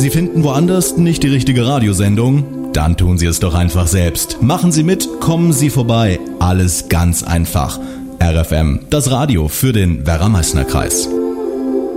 Sie finden woanders nicht die richtige Radiosendung? Dann tun Sie es doch einfach selbst. Machen Sie mit, kommen Sie vorbei. Alles ganz einfach. RFM, das Radio für den Werra-Meißner-Kreis.